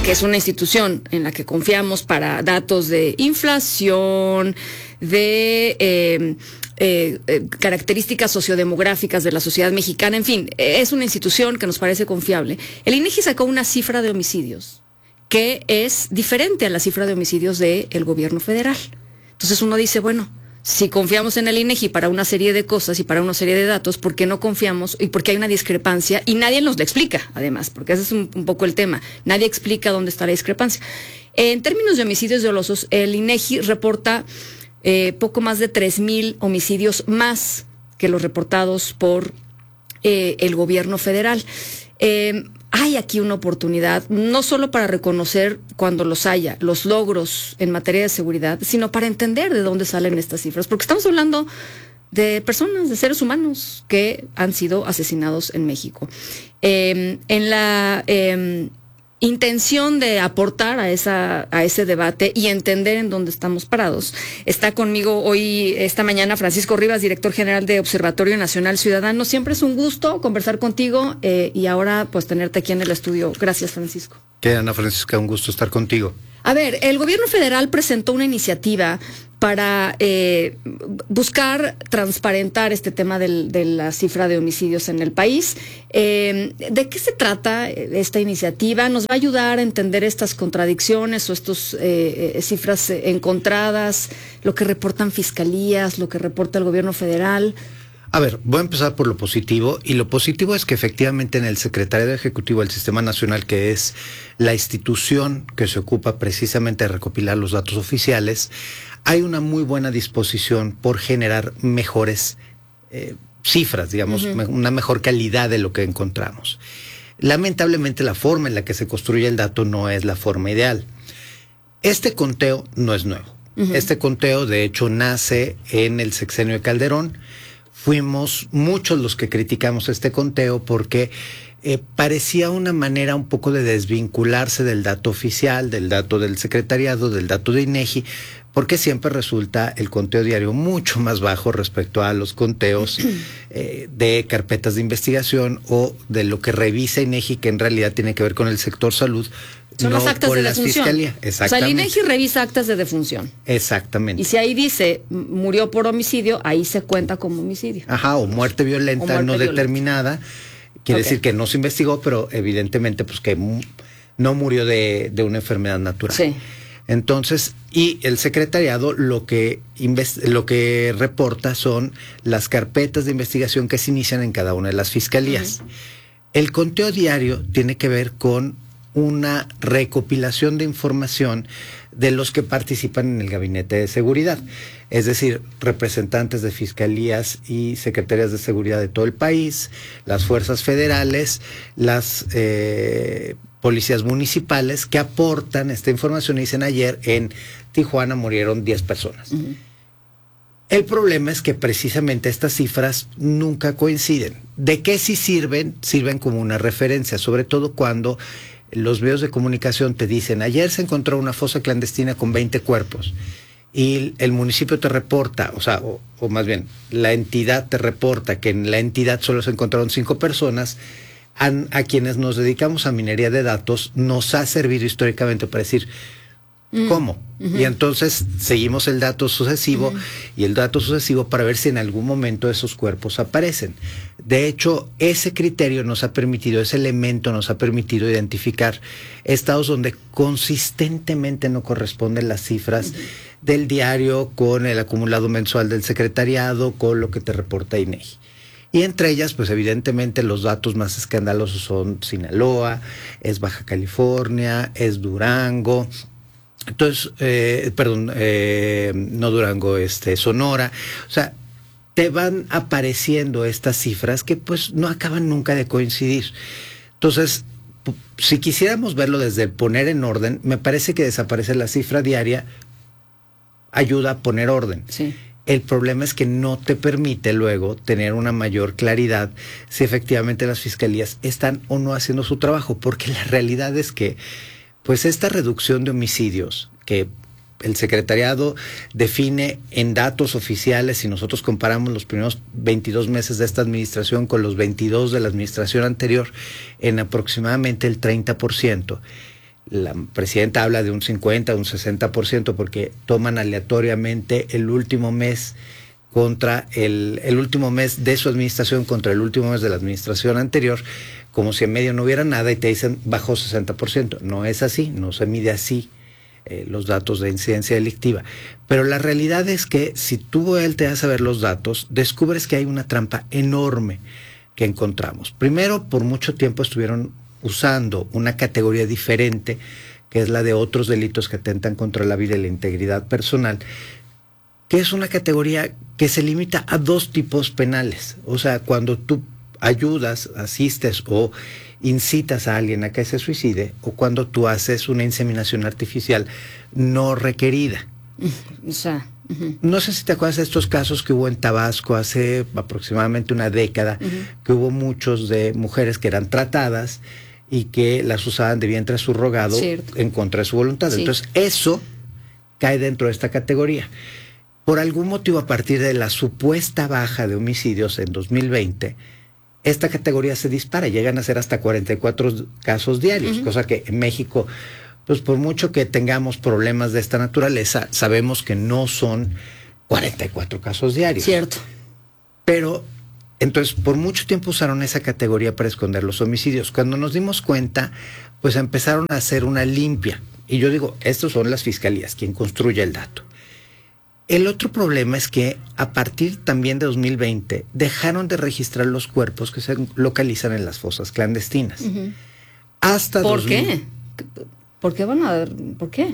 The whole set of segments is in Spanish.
que es una institución en la que confiamos para datos de inflación, de características sociodemográficas de la sociedad mexicana, en fin, es una institución que nos parece confiable. El INEGI sacó una cifra de homicidios que es diferente a la cifra de homicidios del gobierno federal. Entonces uno dice, bueno, si confiamos en el INEGI para una serie de cosas y para una serie de datos, ¿por qué no confiamos? Y porque hay una discrepancia y nadie nos la explica, además, porque ese es un poco el tema. Nadie explica dónde está la discrepancia. En términos de homicidios dolosos, el INEGI reporta poco más de 3,000 homicidios más que los reportados por el gobierno federal. Hay aquí una oportunidad, no solo para reconocer cuando los haya, los logros en materia de seguridad, sino para entender de dónde salen estas cifras, porque estamos hablando de personas, de seres humanos que han sido asesinados en México. En la intención de aportar a ese debate y entender en dónde estamos parados, está conmigo hoy, esta mañana, Francisco Rivas, director general de Observatorio Nacional Ciudadano. Siempre es un gusto conversar contigo y ahora pues tenerte aquí en el estudio. Gracias, Francisco. ¿Qué, Ana Francisca? Un gusto estar contigo. A ver, el gobierno federal presentó una iniciativa para buscar transparentar este tema de la cifra de homicidios en el país. ¿De qué se trata esta iniciativa? ¿Nos va a ayudar a entender estas contradicciones o estas cifras encontradas, lo que reportan fiscalías, lo que reporta el gobierno federal? A ver, voy a empezar por lo positivo, y lo positivo es que efectivamente en el Secretariado Ejecutivo del Sistema Nacional, que es la institución que se ocupa precisamente de recopilar los datos oficiales, hay una muy buena disposición por generar mejores cifras, digamos, una mejor calidad de lo que encontramos. Lamentablemente la forma en la que se construye el dato no es la forma ideal. Este conteo no es nuevo. Este conteo, de hecho, nace en el sexenio de Calderón. Fuimos muchos los que criticamos este conteo porque parecía una manera un poco de desvincularse del dato oficial, del dato del secretariado, del dato de INEGI, porque siempre resulta el conteo diario mucho más bajo respecto a los conteos de carpetas de investigación o de lo que revisa INEGI, que en realidad tiene que ver con el sector salud. Son las actas de defunción. Exactamente. O sea, el INEGI revisa actas de defunción. Exactamente. Y si ahí dice murió por homicidio, ahí se cuenta como homicidio. Ajá, o muerte violenta no determinada. Quiere decir que no se investigó, pero evidentemente pues que no murió de una enfermedad natural. Sí. Entonces, y el secretariado lo que reporta son las carpetas de investigación que se inician en cada una de las fiscalías. El conteo diario tiene que ver con una recopilación de información de los que participan en el gabinete de seguridad, es decir, representantes de fiscalías y secretarías de seguridad de todo el país, las fuerzas federales, las policías municipales, que aportan esta información y dicen: ayer en Tijuana murieron 10 personas. El problema es que precisamente estas cifras nunca coinciden. ¿De qué sí sirven? Sirven como una referencia, sobre todo cuando los medios de comunicación te dicen: ayer se encontró una fosa clandestina con 20 cuerpos, y el municipio te reporta, o más bien, la entidad te reporta que en la entidad solo se encontraron 5 personas. A quienes nos dedicamos a minería de datos nos ha servido históricamente para decir ¿cómo? Y entonces seguimos el dato sucesivo y el dato sucesivo para ver si en algún momento esos cuerpos aparecen. De hecho, ese criterio nos ha permitido, ese elemento nos ha permitido identificar estados donde consistentemente no corresponden las cifras del diario con el acumulado mensual del secretariado, con lo que te reporta INEGI. Y entre ellas, pues evidentemente los datos más escandalosos son Sinaloa, es Baja California, es Durango. Entonces, no Durango, Sonora. O sea, te van apareciendo estas cifras que pues no acaban nunca de coincidir. Entonces, si quisiéramos verlo desde el poner en orden, me parece que desaparecer la cifra diaria ayuda a poner orden. Sí. El problema es que no te permite luego tener una mayor claridad si efectivamente las fiscalías están o no haciendo su trabajo, porque la realidad es que pues esta reducción de homicidios que el secretariado define en datos oficiales, si nosotros comparamos los primeros 22 meses de esta administración con los 22 de la administración anterior, en aproximadamente el 30%. La presidenta habla de un 50, un 60%, porque toman aleatoriamente el último mes contra el último mes de su administración contra el último mes de la administración anterior, como si en medio no hubiera nada y te dicen bajó 60%. No es así, no se mide así los datos de incidencia delictiva. Pero la realidad es que si tú volteas a ver los datos, descubres que hay una trampa enorme que encontramos. Primero, por mucho tiempo estuvieron usando una categoría diferente, que es la de otros delitos que atentan contra la vida y la integridad personal, que es una categoría que se limita a 2 tipos penales. O sea, cuando tú ayudas, asistes o incitas a alguien a que se suicide, o cuando tú haces una inseminación artificial no requerida. O sea, no sé si te acuerdas de estos casos que hubo en Tabasco hace aproximadamente una década, que hubo muchos de mujeres que eran tratadas y que las usaban de vientre subrogado en contra de su voluntad. Sí. Entonces, eso cae dentro de esta categoría. Por algún motivo, a partir de la supuesta baja de homicidios en 2020, esta categoría se dispara, llegan a ser hasta 44 casos diarios, cosa que en México, pues por mucho que tengamos problemas de esta naturaleza, sabemos que no son 44 casos diarios. Cierto. Pero, entonces, por mucho tiempo usaron esa categoría para esconder los homicidios. Cuando nos dimos cuenta, pues empezaron a hacer una limpia. Y yo digo, estos son las fiscalías, quien construye el dato. El otro problema es que a partir también de 2020 dejaron de registrar los cuerpos que se localizan en las fosas clandestinas. Hasta ¿Por qué? ¿Por qué van a ver? ¿Por qué?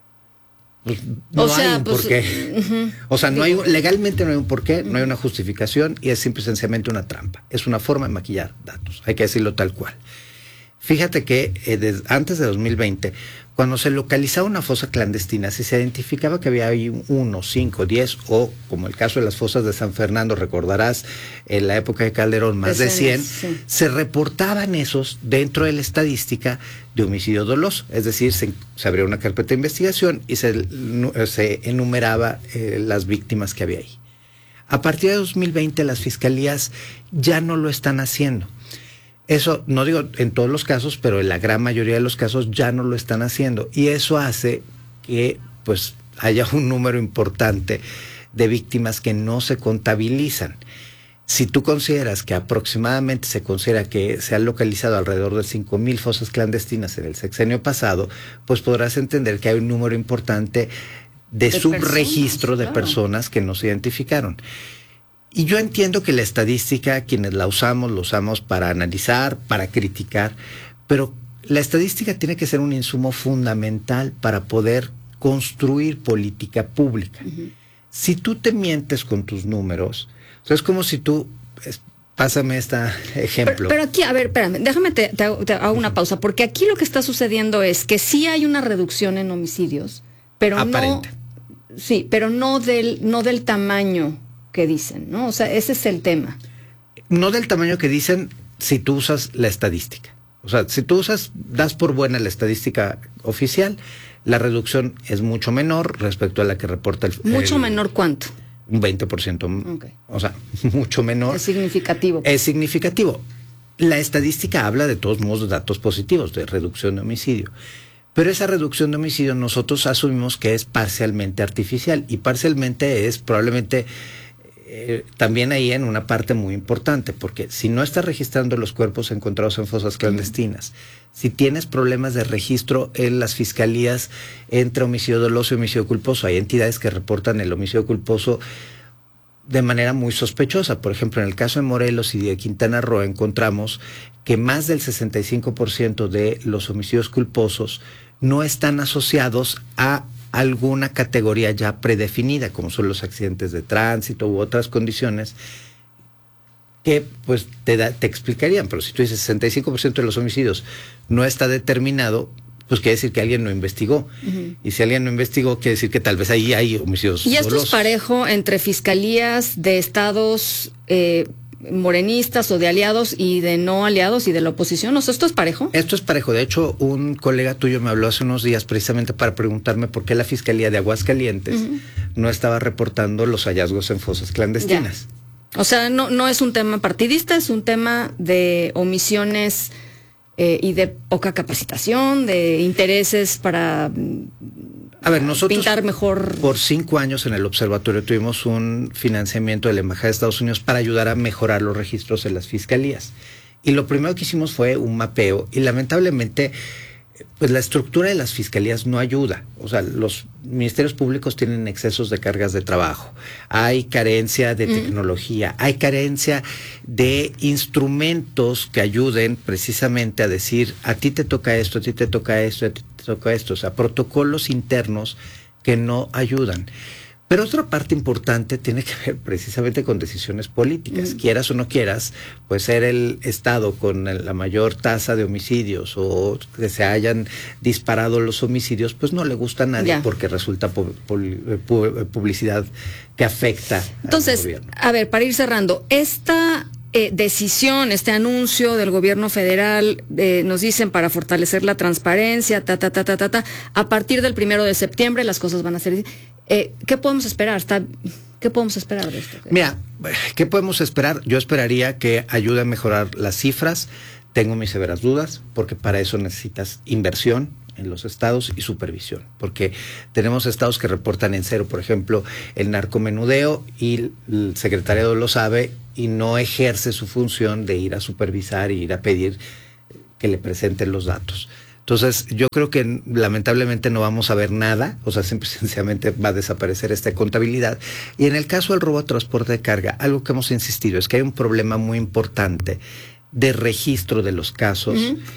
Pues no hay un porqué. O sea, no hay, legalmente no hay un porqué, no hay una justificación y es simple y sencillamente una trampa. Es una forma de maquillar datos, hay que decirlo tal cual. Fíjate que antes de 2020, cuando se localizaba una fosa clandestina, si se identificaba que había ahí 1, 5, 10 o, como el caso de las fosas de San Fernando, recordarás, en la época de Calderón, más de 100, sí. Se reportaban esos dentro de la estadística de homicidio doloso. Es decir, se abría una carpeta de investigación y se enumeraba las víctimas que había ahí. A partir de 2020, las fiscalías ya no lo están haciendo. Eso, no digo en todos los casos, pero en la gran mayoría de los casos ya no lo están haciendo. Y eso hace que pues haya un número importante de víctimas que no se contabilizan. Si tú consideras que aproximadamente se considera que se han localizado alrededor de 5,000 fosas clandestinas en el sexenio pasado, pues podrás entender que hay un número importante de subregistro de personas que no se identificaron. Y yo entiendo que la estadística, quienes la usamos, lo usamos para analizar, para criticar, pero la estadística tiene que ser un insumo fundamental para poder construir política pública. Si tú te mientes con tus números, o sea, es como si tú, pásame este ejemplo. Pero aquí, a ver, espérame, déjame te hago una pausa, porque aquí lo que está sucediendo es que sí hay una reducción en homicidios, pero aparente. Sí, pero no del tamaño que dicen, ¿no? O sea, ese es el tema. No del tamaño que dicen si tú usas la estadística. O sea, si tú das por buena la estadística oficial, la reducción es mucho menor respecto a la que reporta el... ¿Mucho menor cuánto? Un 20%. Okay. O sea, mucho menor. Es significativo. Es significativo. La estadística habla de todos modos de datos positivos, de reducción de homicidio. Pero esa reducción de homicidio nosotros asumimos que es parcialmente artificial y parcialmente es probablemente... también ahí en una parte muy importante, porque si no estás registrando los cuerpos encontrados en fosas clandestinas, si tienes problemas de registro en las fiscalías entre homicidio doloso y homicidio culposo, hay entidades que reportan el homicidio culposo de manera muy sospechosa. Por ejemplo, en el caso de Morelos y de Quintana Roo encontramos que más del 65% de los homicidios culposos no están asociados a alguna categoría ya predefinida, como son los accidentes de tránsito u otras condiciones que pues te explicarían. Pero si tú dices 65% de los homicidios no está determinado, pues quiere decir que alguien no investigó. Y si alguien no investigó, quiere decir que tal vez ahí hay homicidios ¿Y esto dolosos? Es parejo entre fiscalías de estados morenistas o de aliados y de no aliados y de la oposición? ¿O sea, esto es parejo? Esto es parejo. De hecho, un colega tuyo me habló hace unos días precisamente para preguntarme por qué la Fiscalía de Aguascalientes no estaba reportando los hallazgos en fosas clandestinas. Ya. O sea, no es un tema partidista, es un tema de omisiones y de poca capacitación, de intereses para a ver, nosotros pintar mejor. Por 5 años en el observatorio tuvimos un financiamiento de la Embajada de Estados Unidos para ayudar a mejorar los registros en las fiscalías. Y lo primero que hicimos fue un mapeo y lamentablemente pues la estructura de las fiscalías no ayuda. O sea, los ministerios públicos tienen excesos de cargas de trabajo, hay carencia de tecnología, hay carencia de instrumentos que ayuden precisamente a decir, a ti te toca esto, a ti te toca esto, a ti te toca esto. O sea, protocolos internos que no ayudan. Pero otra parte importante tiene que ver precisamente con decisiones políticas. Quieras o no quieras, pues ser el Estado con la mayor tasa de homicidios o que se hayan disparado los homicidios, pues no le gusta a nadie porque resulta publicidad que afecta Entonces, al gobierno. A ver, para ir cerrando, esta decisión, este anuncio del gobierno federal, nos dicen para fortalecer la transparencia, a partir del 1 de septiembre las cosas van a ser... ¿qué podemos esperar? ¿Qué podemos esperar de esto? Mira, ¿qué podemos esperar? Yo esperaría que ayude a mejorar las cifras. Tengo mis severas dudas, porque para eso necesitas inversión en los estados y supervisión, porque tenemos estados que reportan en cero, por ejemplo, el narcomenudeo, y el secretariado lo sabe y no ejerce su función de ir a supervisar y ir a pedir que le presenten los datos. Entonces, yo creo que lamentablemente no vamos a ver nada, o sea, sencillamente va a desaparecer esta contabilidad. Y en el caso del robo a transporte de carga, algo que hemos insistido es que hay un problema muy importante de registro de los casos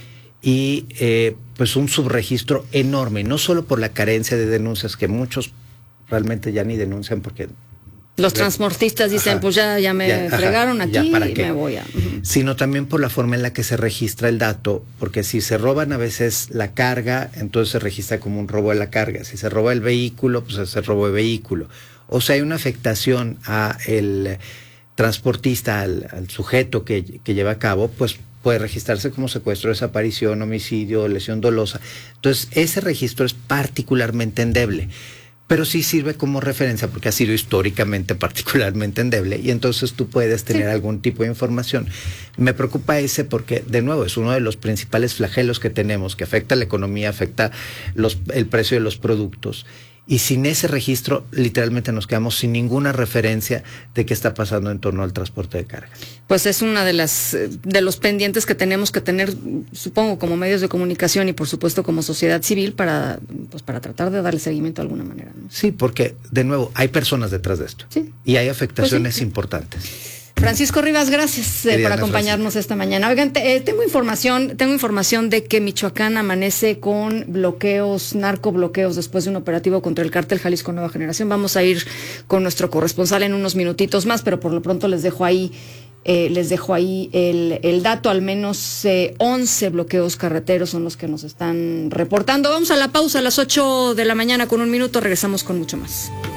y pues un subregistro enorme, no solo por la carencia de denuncias, que muchos realmente ya ni denuncian porque... Los transportistas dicen, pues ya me fregaron aquí y me voy a... Sino también por la forma en la que se registra el dato, porque si se roban a veces la carga, entonces se registra como un robo de la carga. Si se roba el vehículo, pues es robo de vehículo. O sea, hay una afectación a el transportista, al sujeto que lleva a cabo, pues puede registrarse como secuestro, desaparición, homicidio, lesión dolosa. Entonces, ese registro es particularmente endeble. Pero sí sirve como referencia porque ha sido históricamente particularmente endeble y entonces tú puedes tener algún tipo de información. Me preocupa ese porque, de nuevo, es uno de los principales flagelos que tenemos, que afecta a la economía, afecta el precio de los productos. Y sin ese registro, literalmente nos quedamos sin ninguna referencia de qué está pasando en torno al transporte de carga. Pues es una de los pendientes que tenemos que tener, supongo, como medios de comunicación y por supuesto como sociedad civil para tratar de darle seguimiento de alguna manera, ¿no? Sí, porque, de nuevo, hay personas detrás de esto. Sí. Y hay afectaciones importantes. Francisco Rivas, gracias por acompañarnos esta mañana. Oigan, tengo información de que Michoacán amanece con narcobloqueos después de un operativo contra el cártel Jalisco Nueva Generación. Vamos a ir con nuestro corresponsal en unos minutitos más, pero por lo pronto les dejo ahí el dato. Al menos 11 bloqueos carreteros son los que nos están reportando. Vamos a la pausa a las 8 de la mañana con 1 minuto. Regresamos con mucho más.